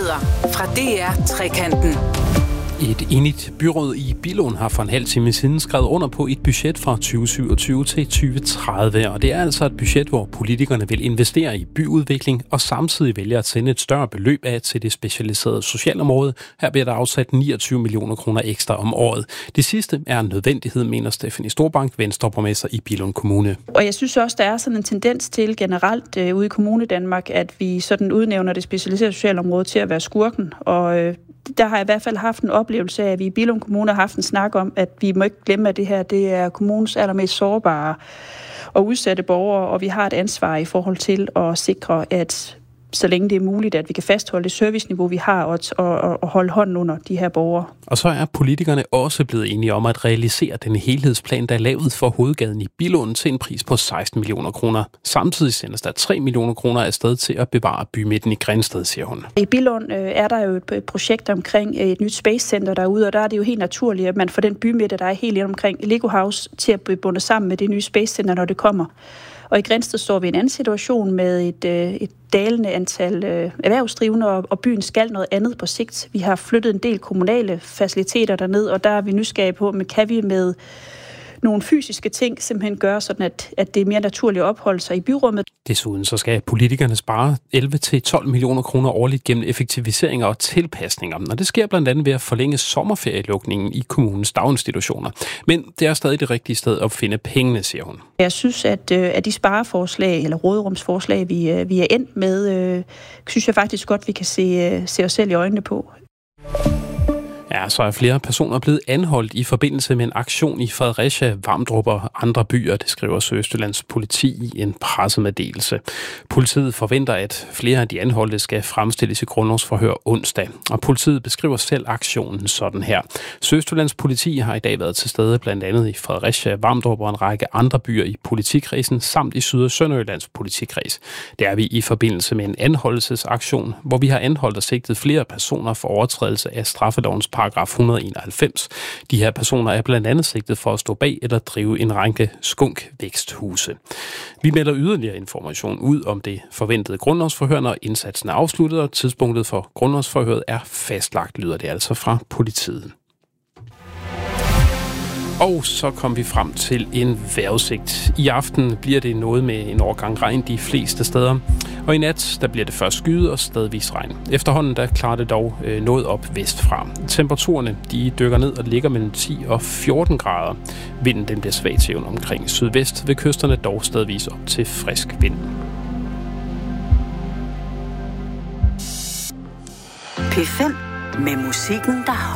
Nyheder fra DR Trekanten. Et enigt byråd i Billund har for en halv time siden skrevet under på et budget fra 2027 til 2030, og det er altså et budget, hvor politikerne vil investere i byudvikling og samtidig vælger at sende et større beløb af til det specialiserede socialområde. Her bliver der afsat 29 millioner kroner ekstra om året. Det sidste er en nødvendighed, mener Stephanie Storbank, Venstreborgmester i Billund Kommune. Og jeg synes også, der er sådan en tendens til generelt ude i Kommune Danmark, at vi sådan udnævner det specialiserede socialområde til at være skurken, og der har jeg i hvert fald haft en oplevelse af, at vi i Billund Kommune har haft en snak om, at vi må ikke glemme, at det her det er kommunens allermest sårbare og udsatte borgere, og vi har et ansvar i forhold til at sikre, at så længe det er muligt, at vi kan fastholde det serviceniveau, vi har, og holde hånden under de her borgere. Og så er politikerne også blevet enige om at realisere den helhedsplan, der er lavet for hovedgaden i Billund til en pris på 16 millioner kroner. Samtidig sendes der 3 millioner kroner afsted til at bevare bymidten i Grindsted, siger hun. I Billund er der jo et projekt omkring et nyt space center derude, og der er det jo helt naturligt, at man får den bymidte, der er helt ind omkring Lego House, til at blive bundet sammen med det nye space center, når det kommer. Og i Grindsted står vi i en anden situation med et dalende antal erhvervsdrivende, og byen skal noget andet på sigt. Vi har flyttet en del kommunale faciliteter derned, og der er vi nysgerrige på, men kan vi med nogle fysiske ting simpelthen gøre sådan, at det er mere naturligt at opholde sig i byrummet. Desuden så skal politikerne spare 11-12 millioner kroner årligt gennem effektiviseringer og tilpasninger. Og det sker blandt andet ved at forlænge sommerferielukningen i kommunens daginstitutioner. Men det er stadig det rigtige sted at finde pengene, siger hun. Jeg synes, at de spareforslag eller råderumsforslag, vi er endt med, synes jeg faktisk godt, vi kan se os selv i øjnene på. Ja, så er flere personer blevet anholdt i forbindelse med en aktion i Fredericia, Vamdrup og andre byer, det skriver Sydøstjyllands politi i en pressemeddelelse. Politiet forventer, at flere af de anholdte skal fremstilles i grundlovsforhør onsdag, og politiet beskriver selv aktionen sådan her. Sydøstjyllands politi har i dag været til stede blandt andet i Fredericia, Vamdrup og en række andre byer i politikredsen, samt i Syd- og Sønderjyllands politikreds. Der er vi i forbindelse med en anholdelsesaktion, hvor vi har anholdt og sigtet flere personer for overtrædelse af straffelovens paragraf 191. De her personer er blandt andet sigtet for at stå bag eller drive en række skunkvæksthuse. Vi melder yderligere information ud om det forventede grundlovsforhør, når indsatsen er afsluttet, og tidspunktet for grundlovsforhøret er fastlagt, lyder det altså fra politiet. Og så kom vi frem til en vejrudsigt. I aften bliver det noget med en overgang regn de fleste steder. Og i nat, der bliver det først skyet og stedvis regn. Efterhånden, der klarer det dog noget op vestfra. Temperaturerne, de dykker ned og ligger mellem 10 og 14 grader. Vinden, den bliver svag til omkring sydvest. Ved kysterne dog stedvis op til frisk vind. P5 med musikken, der